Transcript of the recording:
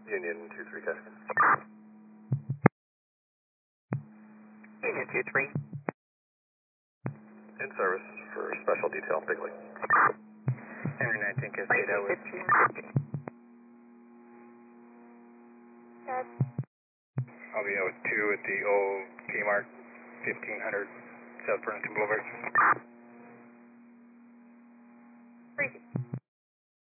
Union 23 Cascade. Union 23. In service for special detail, Bigley. Henry 19 Cascade, that was 15. I'll be out 2 at the old Kmart, 1500 South Burlington Boulevard. 3.